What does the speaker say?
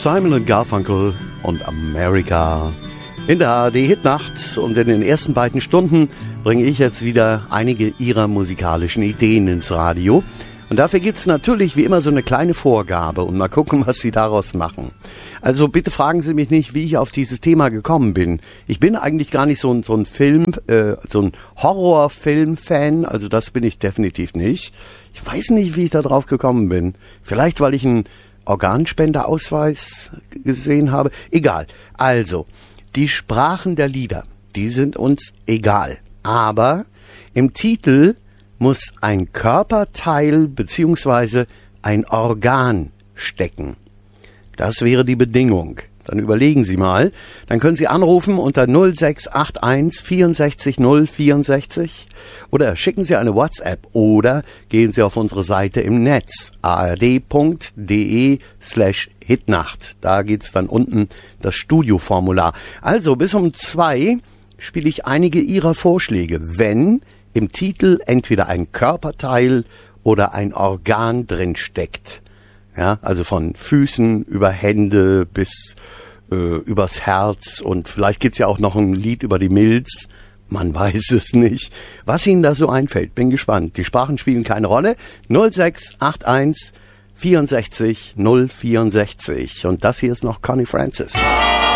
Simon & Garfunkel und America in der ARD-Hitnacht. Und in den ersten beiden Stunden bringe ich jetzt wieder einige Ihrer musikalischen Ideen ins Radio. Und dafür gibt's natürlich wie immer so eine kleine Vorgabe und mal gucken, was Sie daraus machen. Also bitte fragen Sie mich nicht, wie ich auf dieses Thema gekommen bin. Ich bin eigentlich gar nicht so ein so ein Horrorfilm-Fan, also das bin ich definitiv nicht. Ich weiß nicht, wie ich da drauf gekommen bin. Vielleicht, weil ich einen Organspenderausweis gesehen habe. Egal. Also, die Sprachen der Lieder, die sind uns egal. Aber im Titel muss ein Körperteil bzw. ein Organ stecken. Das wäre die Bedingung. Dann überlegen Sie mal. Dann können Sie anrufen unter 0681 64 064 oder schicken Sie eine WhatsApp oder gehen Sie auf unsere Seite im Netz ard.de/Hitnacht. Da gibt's dann unten das Studioformular. Also bis um 2 spiele ich einige Ihrer Vorschläge, wenn im Titel entweder ein Körperteil oder ein Organ drin steckt. Ja, also von Füßen über Hände bis übers Herz und vielleicht gibt's ja auch noch ein Lied über die Milz. Man weiß es nicht. Was Ihnen da so einfällt, bin gespannt. Die Sprachen spielen keine Rolle. 0681 64 064. Und das hier ist noch Connie Francis.